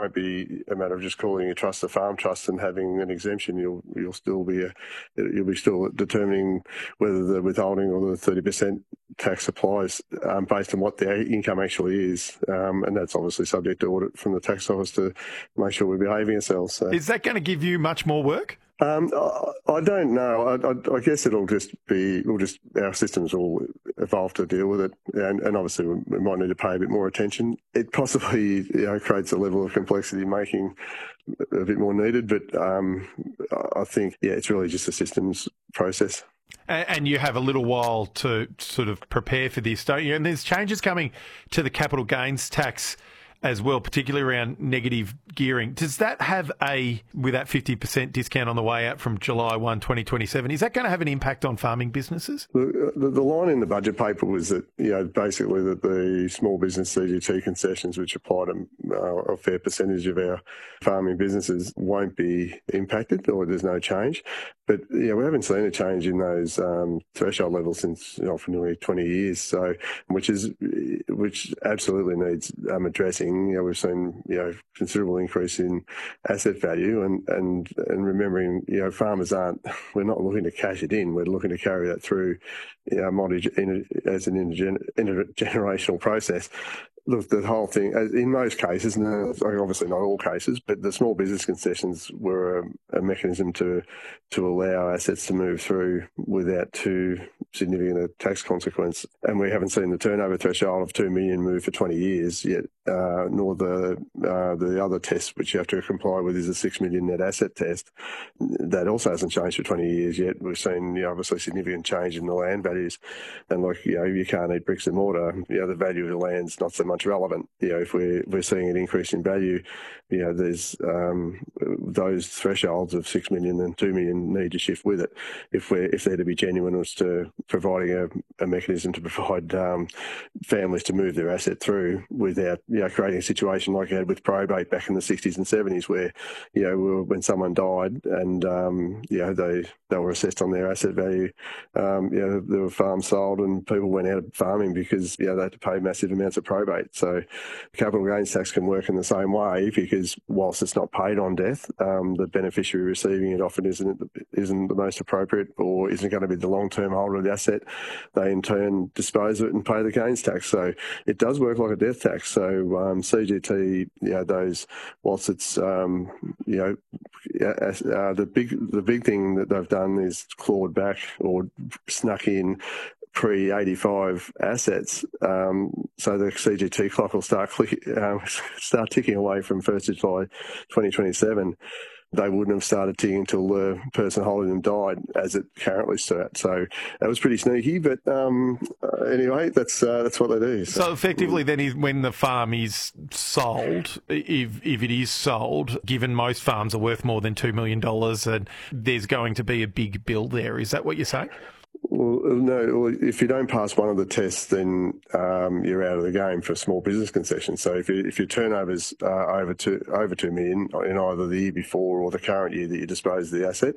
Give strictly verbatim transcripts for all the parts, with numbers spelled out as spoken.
won't be a matter of just calling your trust a farm trust and having an exemption. You'll you'll still be a, you'll be still determining whether the withholding or the thirty percent tax applies um, based on what their income actually is, um, and that's obviously subject to audit from the tax office to make sure we're behaving ourselves. So. Is that going to give you much more work? Um, I, I don't know. I, I, I guess it'll just be, we'll just, our systems will evolve to deal with it, and, and obviously we, we might need to pay a bit more attention. It possibly, you know, creates a level of complexity making a bit more needed, but um, I think, yeah, it's really just a systems process. And you have a little while to sort of prepare for this, don't you? And there's changes coming to the capital gains tax as well, particularly around negative gearing. Does that have a, with that fifty percent discount on the way out from July first, twenty twenty-seven, is that going to have an impact on farming businesses? The, the, the line in the budget paper was that, you know, basically that the small business C G T concessions, which apply to uh, a fair percentage of our farming businesses, won't be impacted, or there's no change. But, yeah, we haven't seen a change in those um, threshold levels since, you know, for nearly twenty years, so, which is, which absolutely needs um, addressing. You know, we've seen, you know, considerable increase in asset value, and, and, and remembering, you know, farmers aren't, we're not looking to cash it in, we're looking to carry that through, you know, multi, as an intergenerational process. Look, the whole thing, in most cases, and obviously not all cases, but the small business concessions were a, a mechanism to to allow assets to move through without too significant a tax consequence. And we haven't seen the turnover threshold of two million move for twenty years yet, uh, nor the uh, the other test, which you have to comply with, is a six million net asset test. That also hasn't changed for twenty years yet. We've seen, you know, obviously significant change in the land values, and like, you know, you can't eat bricks and mortar. You know, the value of the land's not so much relevant. You know, if we're we're seeing an increase in value, you know, there's um, those thresholds of six million and two million need to shift with it. If we're if they're to be genuine as to providing a, a mechanism to provide um, families to move their asset through without, you know, creating a situation like you had with probate back in the sixties and seventies, where, you know, when someone died and um, you know they they were assessed on their asset value, um, you know, there were farms sold and people went out of farming because, you know, they had to pay massive amounts of probate. So capital gains tax can work in the same way, because whilst it's not paid on death, um, the beneficiary receiving it often isn't isn't the most appropriate, or isn't going to be the long-term holder of the asset. They in turn dispose of it and pay the gains tax. So it does work like a death tax. So um, C G T, you know, those, whilst it's um, you know uh, the big the big thing that they've done is clawed back or snuck in pre eighty-five assets, um, so the C G T clock will start click, um, start ticking away from first of July twenty twenty-seven. They wouldn't have started ticking until the person holding them died, as it currently starts. So that was pretty sneaky, but um, uh, anyway, that's uh, that's what they do. So, so effectively, then, is when the farm is sold, if if it is sold, given most farms are worth more than two million dollars, and there's going to be a big bill there, is that what you're saying? Well, no, if you don't pass one of the tests, then um, you're out of the game for small business concessions. So if, you, if your turnover's uh, over, two, over two million in either the year before or the current year that you dispose of the asset,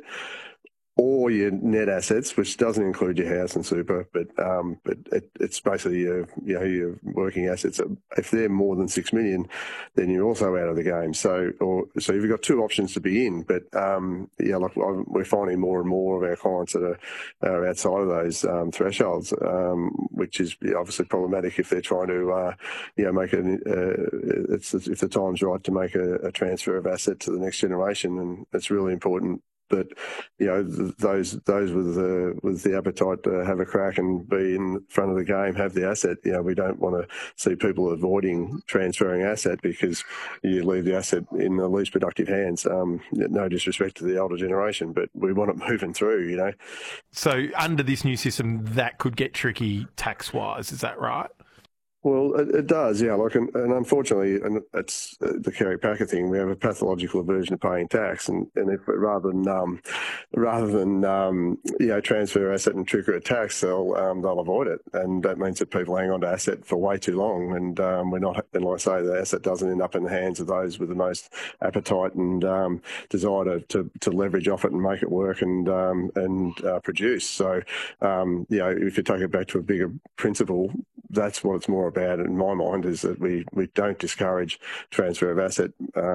or your net assets, which doesn't include your house and super, but um, but it, it's basically your, you know, your working assets. If they're more than six million, then you're also out of the game. So, or so you've got two options to be in. But um, yeah, like we're finding more and more of our clients that are, are outside of those um, thresholds, um, which is obviously problematic if they're trying to, uh, you know, make an. Uh, it's if the time's right to make a, a transfer of asset to the next generation, and it's really important. But, you know, those those with the with the appetite to have a crack and be in front of the game, have the asset. You know, we don't want to see people avoiding transferring asset because you leave the asset in the least productive hands. Um, no disrespect to the older generation, but we want it moving through, you know. So under this new system, that could get tricky tax-wise, is that right? Well, it, it does, yeah. Like, and, and unfortunately, and it's uh, the Kerry Packer thing. We have a pathological aversion to paying tax, and, and if rather than um, rather than um, you know transfer asset and trigger a tax, they'll um, they'll avoid it, and that means that people hang on to asset for way too long, and um, we're not. And like I say, the asset doesn't end up in the hands of those with the most appetite and um, desire to, to to leverage off it and make it work and um, and uh, produce. So, um, you know, if you take it back to a bigger principle, that's what it's more about in my mind, is that we, we don't discourage transfer of asset. Uh,